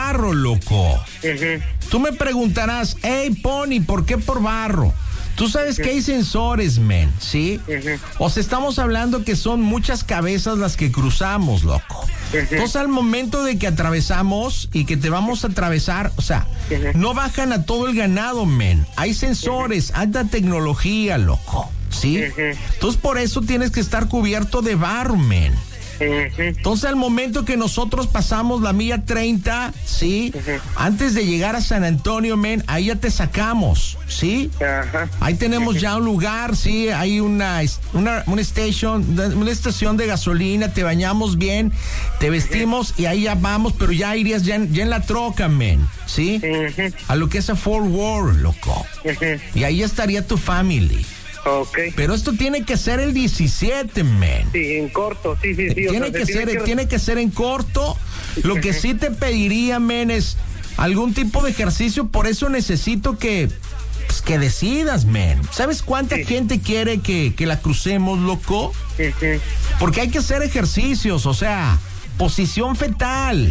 barro, loco. Tú me preguntarás, hey, Pony, ¿por qué por barro? Tú sabes que hay sensores, men, ¿sí? O sea, estamos hablando que son muchas cabezas las que cruzamos, loco. Entonces, al momento de que atravesamos y que te vamos a atravesar, o sea, no bajan a todo el ganado, men. Hay sensores, alta tecnología, loco, ¿sí? Entonces, por eso tienes que estar cubierto de barro, men. Entonces, al momento que nosotros pasamos la milla 30, ¿sí? Antes de llegar a San Antonio, men, ahí ya te sacamos, ¿sí? Ahí tenemos ya un lugar, ¿sí? Hay una estación de gasolina, te bañamos bien, te vestimos y ahí ya vamos, pero ya irías ya en la troca, men, ¿sí? A lo que es a Fort Worth, loco. Y ahí ya estaría tu family. Okay. Pero esto tiene que ser el 17, men. Sí, en corto, sí. Tiene que ser en corto. Lo que sí te pediría, men, es algún tipo de ejercicio. Por eso necesito que decidas, men. ¿Sabes cuánta gente quiere que la crucemos, loco? Porque hay que hacer ejercicios, o sea, posición fetal.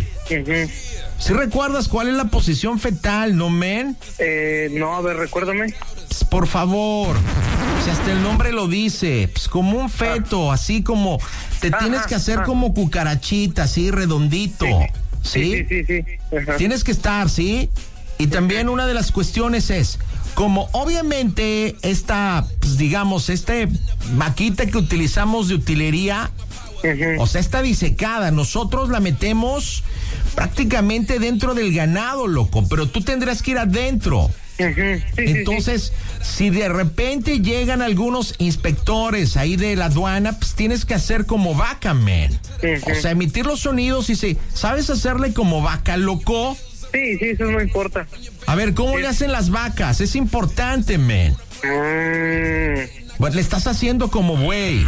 ¿Sí recuerdas cuál es la posición fetal, no, men? No, a ver, recuérdame. Por favor. O sea, hasta el nombre lo dice, pues como un feto, así como te tienes que hacer como cucarachita, así redondito, ¿sí? Sí. Tienes que estar, ¿sí? Y también una de las cuestiones es, como obviamente esta, pues digamos, maquita que utilizamos de utilería, o sea, está disecada, nosotros la metemos prácticamente dentro del ganado, loco, pero tú tendrás que ir adentro. Entonces, si de repente llegan algunos inspectores ahí de la aduana, pues tienes que hacer como vaca, men. O sea, emitir los sonidos y ¿sabes hacerle como vaca, loco? Sí, eso no importa. A ver, ¿cómo le hacen las vacas? Es importante, men. Bueno, le estás haciendo como güey.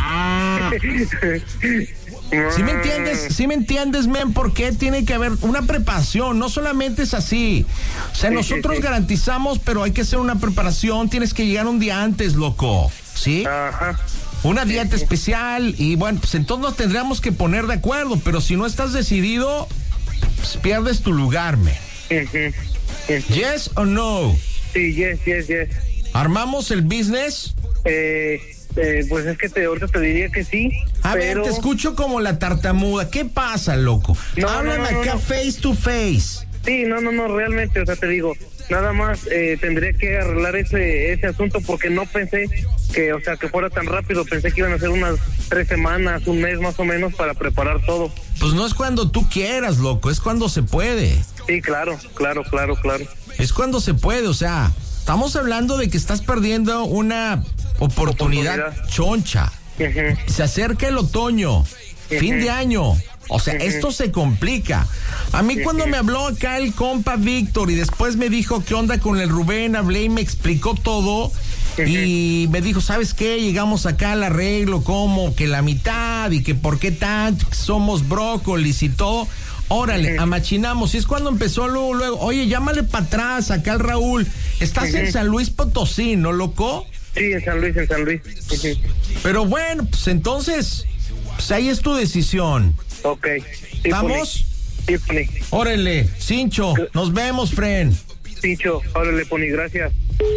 ¿Sí me entiendes, men? Porque tiene que haber una preparación, no solamente es así. O sea, nosotros garantizamos, pero hay que hacer una preparación, tienes que llegar un día antes, loco, ¿sí? Una dieta especial y bueno, pues entonces nos tendríamos que poner de acuerdo, pero si no estás decidido, pues pierdes tu lugar, men. ¿Yes o no? Sí, yes. ¿Armamos el business? Pues es que ahorita te diría que sí. A ver, te escucho como la tartamuda. ¿Qué pasa, loco? Háblame acá face to face. Sí, no, realmente, o sea, te digo, nada más tendría que arreglar ese asunto porque no pensé que fuera tan rápido. Pensé que iban a ser unas 3 semanas, un mes más o menos para preparar todo. Pues no es cuando tú quieras, loco, es cuando se puede. Sí, claro. Es cuando se puede, o sea, estamos hablando de que estás perdiendo una oportunidad choncha. Se acerca el otoño, fin de año. O sea, esto se complica. A mí cuando me habló acá el compa Víctor y después me dijo qué onda con el Rubén, hablé y me explicó todo. Y me dijo, ¿sabes qué? Llegamos acá al arreglo como que la mitad y que por qué tanto, somos brócolis y todo. Órale, amachinamos. Y es cuando empezó luego, oye, llámale para atrás acá al Raúl. Estás en San Luis Potosí, ¿no, loco? Sí, en San Luis. Pero bueno, pues entonces, pues ahí es tu decisión. Ok. Sí, ¿vamos? Sí, Pony. Órale, Cincho, nos vemos, friend. Cincho, órale, Pony, gracias.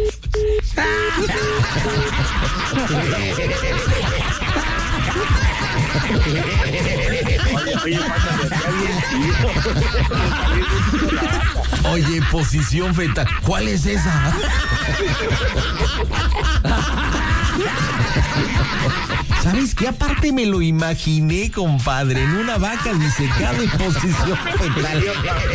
Oye, posición fetal, ¿cuál es esa? ¿Sabes qué? Aparte me lo imaginé, compadre, en una vaca disecada en posición fetal.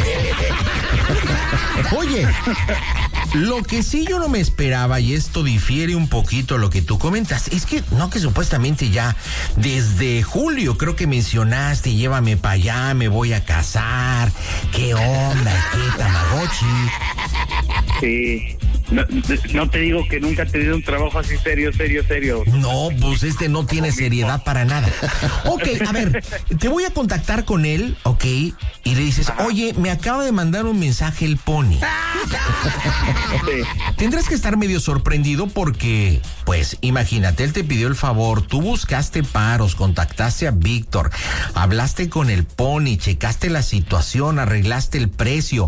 Oye, lo que sí yo no me esperaba, y esto difiere un poquito a lo que tú comentas, es que supuestamente ya desde julio creo que mencionaste, llévame para allá, me voy a casar, qué onda, qué Tamagotchi. Sí. No te digo que nunca he tenido un trabajo así serio. No, pues no tiene seriedad para nada. Ok, a ver, te voy a contactar con él, ok, y le dices, oye, me acaba de mandar un mensaje el Pony. Sí. Tendrás que estar medio sorprendido porque, pues, imagínate, él te pidió el favor, tú buscaste paros, contactaste a Víctor, hablaste con el Pony, checaste la situación, arreglaste el precio,